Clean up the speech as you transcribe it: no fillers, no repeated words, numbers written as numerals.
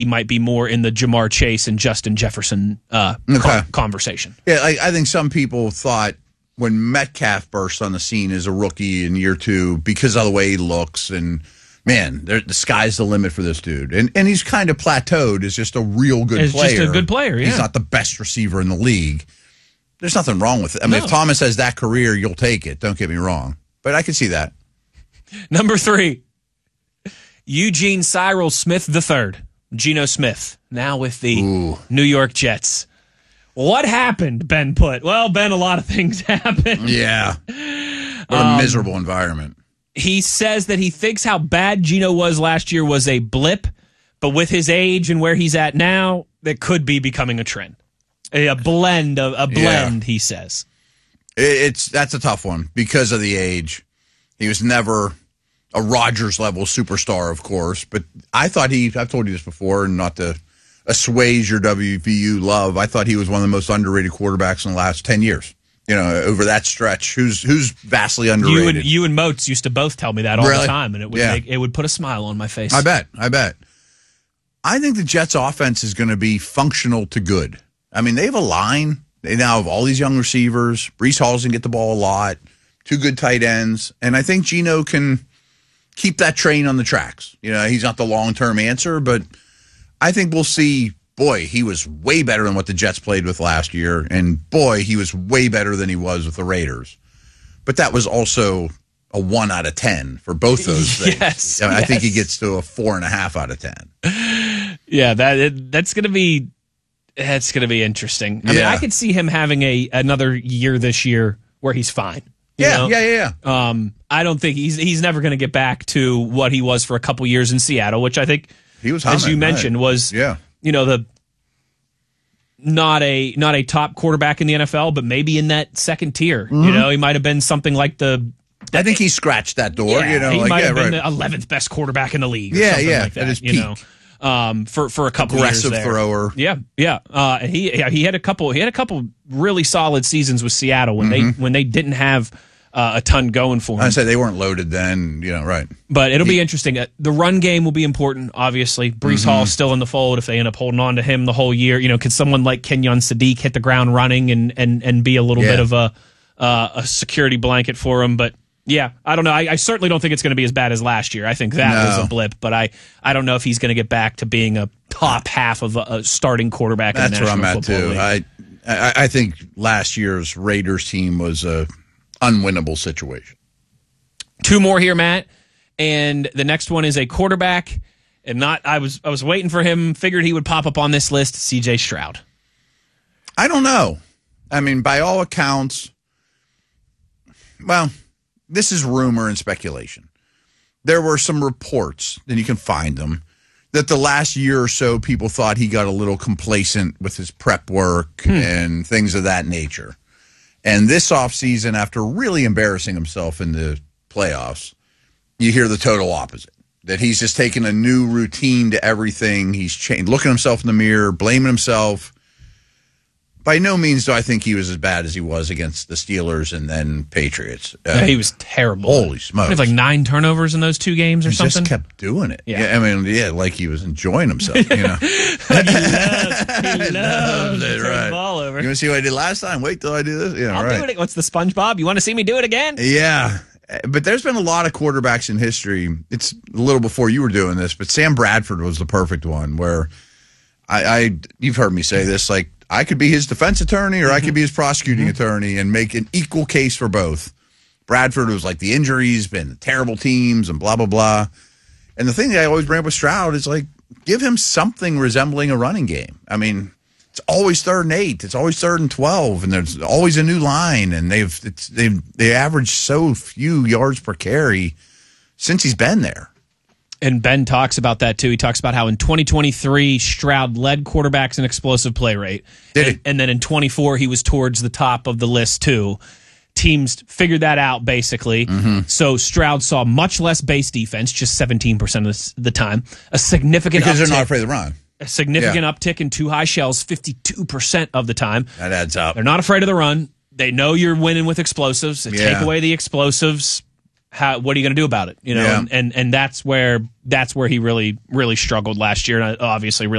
he might be more in the Jamar Chase and Justin Jefferson conversation. Yeah, I think some people thought when Metcalf burst on the scene as a rookie in year 2 because of the way he looks and, man, the sky's the limit for this dude. And he's kind of plateaued as just a real good player. Just a good player, yeah. He's not the best receiver in the league. There's nothing wrong with it. I mean, if Thomas has that career, you'll take it. Don't get me wrong. But I can see that. Number 3, Eugene Cyril Smith III, Geno Smith, now with the New York Jets. What happened, Ben put? Well, Ben, a lot of things happened. Yeah. What a miserable environment. He says that he thinks how bad Geno was last year was a blip, but with his age and where he's at now, that could be becoming a trend. A blend, he says. That's a tough one because of the age. He was never a Rodgers-level superstar, of course, but I thought I've told you this before, and not to assuage your WVU love, I thought he was one of the most underrated quarterbacks in the last 10 years. You know, over that stretch, who's vastly underrated. You and Moats used to both tell me that all the time, and it would put a smile on my face. I bet. I think the Jets' offense is going to be functional to good. I mean, they have a line. They now have all these young receivers. Breece Hall's going to get the ball a lot. 2 good tight ends. And I think Geno can keep that train on the tracks. You know, he's not the long-term answer, but I think we'll see, boy, he was way better than what the Jets played with last year. And, boy, he was way better than he was with the Raiders. But that was also a 1 out of 10 for both those things. Yes, I think he gets to a 4.5 out of 10. Yeah, that's going to be... That's going to be interesting. I mean, I could see him having another year this year where he's fine. Yeah. I don't think he's never going to get back to what he was for a couple years in Seattle, which I think he was humming, as you mentioned, was the not a top quarterback in the NFL, but maybe in that second tier. Mm-hmm. You know, he might have been something like I think he scratched that door. Yeah, he might have been the 11th best quarterback in the league. Or something like that, at his peak. For a couple aggressive years there. thrower. Yeah. He had a couple really solid seasons with Seattle when they didn't have a ton going for him. I said they weren't loaded then, right. But it'll be interesting. The run game will be important, obviously. Breece Hall still in the fold if they end up holding on to him the whole year. You know, could someone like Kenyon Sadiq hit the ground running and be a little bit of a security blanket for him? But yeah, I don't know. I certainly don't think it's going to be as bad as last year. I think that was a blip, but I don't know if he's going to get back to being a top half of a starting quarterback in the National Football League. That's where I'm at, too. I think last year's Raiders team was a unwinnable situation. 2 more here, Matt, and the next one is a quarterback, and I was waiting for him, figured he would pop up on this list, C.J. Stroud. I don't know. I mean, by all accounts, well, this is rumor and speculation. There were some reports, and you can find them, that the last year or so people thought he got a little complacent with his prep work and things of that nature. And this offseason, after really embarrassing himself in the playoffs, you hear the total opposite. That he's just taking a new routine to everything. He's looking at himself in the mirror, blaming himself. By no means do I think he was as bad as he was against the Steelers and then Patriots. He was terrible. Holy smokes. He had like 9 turnovers in those 2 games or something. He just kept doing it. Yeah. Like he was enjoying himself, he loves to turn the ball over. You want to see what I did last time? Wait till I do this. I'll do it. What's the SpongeBob? You want to see me do it again? Yeah. But there's been a lot of quarterbacks in history. It's a little before you were doing this, but Sam Bradford was the perfect one where you've heard me say this, like, I could be his defense attorney or I could be his prosecuting attorney and make an equal case for both. Bradford was like the injuries, been terrible teams and blah, blah, blah. And the thing that I always bring up with Stroud is like, give him something resembling a running game. I mean, it's always 3rd and 8. It's always 3rd and 12. And there's always a new line. And they average so few yards per carry since he's been there. And Ben talks about that, too. He talks about how in 2023, Stroud led quarterbacks in explosive play rate. And then in 24, he was towards the top of the list, too. Teams figured that out, basically. So Stroud saw much less base defense, just 17% of the time. A significant Because they're not afraid to run. A significant uptick in 2 high shells, 52% of the time. That adds up. They're not afraid of the run. They know you're winning with explosives. They take away the explosives. what are you going to do about it? You know, Yeah. and that's where he really struggled last year, and obviously really